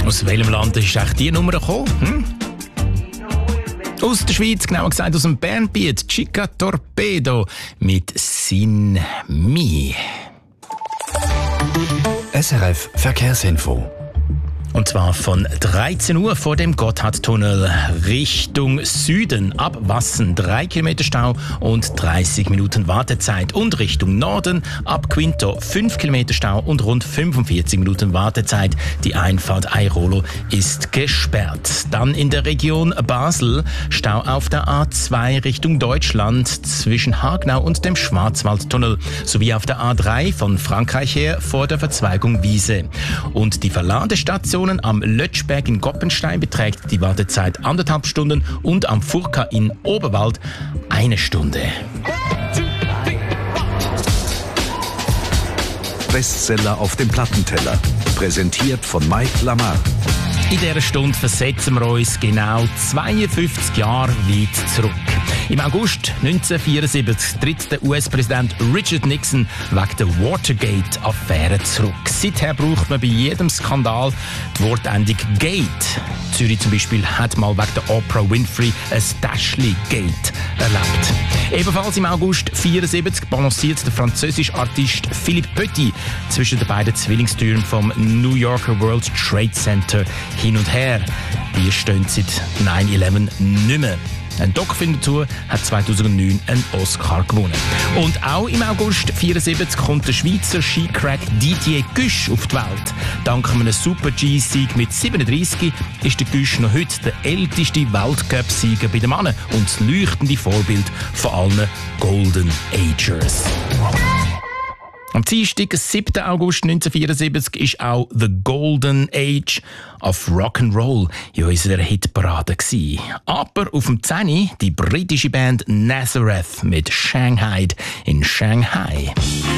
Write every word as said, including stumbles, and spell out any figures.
Aus welchem Land ist eigentlich die Nummer gekommen? Hm? Aus der Schweiz, genauer gesagt aus dem Bandbeat Chica Torpedo mit Sin Mi. S R F Verkehrsinfo. Und zwar von dreizehn Uhr vor dem Gotthardtunnel Richtung Süden. Ab Wassen drei Kilometer Stau und dreißig Minuten Wartezeit. Und Richtung Norden ab Quinto fünf Kilometer Stau und rund fünfundvierzig Minuten Wartezeit. Die Einfahrt Airolo ist gesperrt. Dann in der Region Basel Stau auf der A zwei Richtung Deutschland zwischen Hagenau und dem Schwarzwaldtunnel. Sowie auf der A drei von Frankreich her vor der Verzweigung Wiese. Und die Verladestation am Lötschberg in Goppenstein beträgt die Wartezeit anderthalb Stunden und am Furka in Oberwald eine Stunde. Bestseller auf dem Plattenteller. Präsentiert von Mike Lamar. In dieser Stunde versetzen wir uns genau zweiundfünfzig Jahre weit zurück. Im August neunzehnhundertvierundsiebzig tritt der U S-Präsident Richard Nixon wegen der Watergate-Affäre zurück. Seither braucht man bei jedem Skandal die Wortendung Gate. Zürich zum Beispiel hat mal wegen der Oprah Winfrey ein Dashley-Gate erlebt. Ebenfalls im August neunzehnhundertvierundsiebzig balanciert der französische Artist Philippe Petit zwischen den beiden Zwillingstüren vom New Yorker World Trade Center hin und her. Die stehen seit neun elf nicht mehr. Ein Doc-Film dazu hat zweitausendneun einen Oscar gewonnen. Und auch im August neunzehnhundertvierundsiebzig kommt der Schweizer Skicrack Didier Güsch auf die Welt. Dank einem Super-G-Sieg mit siebenunddreissig ist der Güsch noch heute der älteste Weltcup-Sieger bei den Männern und das leuchtende Vorbild von allen Golden Agers. Am Dienstag, siebten August neunzehnhundertvierundsiebzig, ist auch The Golden Age of Rock'n'Roll in unserer Hitparade gewesen. Aber auf dem zehn die britische Band Nazareth mit Shanghai in Shanghai.